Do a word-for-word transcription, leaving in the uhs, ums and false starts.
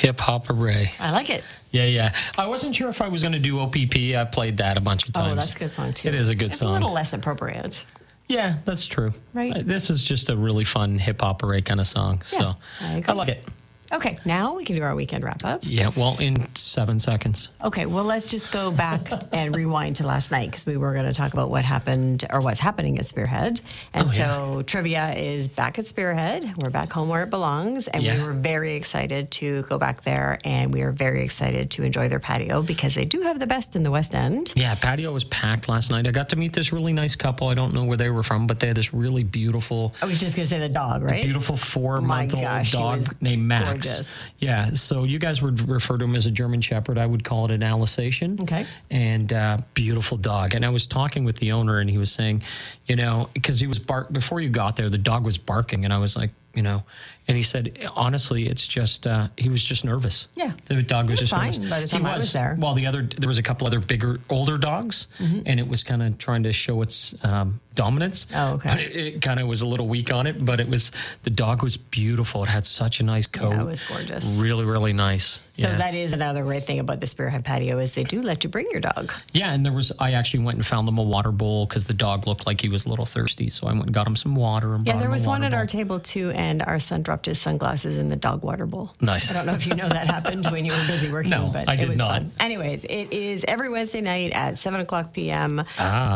Hip Hop Array. I like it. Yeah, yeah. I wasn't sure if I was going to do O P P. I've played that a bunch of times. Oh, that's a good song, too. It is a good it's song. It's a little less appropriate. Yeah, that's true. Right. Uh, This is just a really fun Hip Hop Array kind of song. Yeah, so I agree. I like it. Okay, now we can do our weekend wrap up. Yeah, well, in seven seconds. Okay, well, let's just go back and rewind to last night because we were going to talk about what happened or what's happening at Spearhead. And Oh, so yeah. trivia is back at Spearhead. We're back home where it belongs. And Yeah. we were very excited to go back there. And we are very excited to enjoy their patio because they do have the best in the West End. Yeah, patio was packed last night. I got to meet this really nice couple. I don't know where they were from, but they had this really beautiful, I was just going to say the dog, right? beautiful four-month-old gosh, he dog was named Max. gorgeous. Yeah, so you guys would refer to him as a German Shepherd. I would call it an Alsatian. Okay. And uh, beautiful dog. And I was talking with the owner, and he was saying, you know, because he was bark before you got there, the dog was barking, and I was like, you know, and he said, honestly, it's just uh, he was just nervous. Yeah. The dog was, It was just fine nervous. by the time he I was there. Well, the other there was a couple other bigger, older dogs, and it was kind of trying to show its um, dominance. Oh, okay. But it, it kind of was a little weak on it. But it was the dog was beautiful. It had such a nice coat. Yeah, it was gorgeous. Really, really nice. So yeah. that is another great thing about the Spearhead patio is they do let you bring your dog. Yeah, and there was I actually went and found them a water bowl because the dog looked like he was a little thirsty. So I went and got him some water. And Yeah, brought there him a was one water at bowl. our table too, and our son dropped his sunglasses in the dog water bowl. Nice. I don't know if you know that happened when you were busy working, No, but I it did was not. fun. Anyways, it is every Wednesday night at seven o'clock p.m. Ah.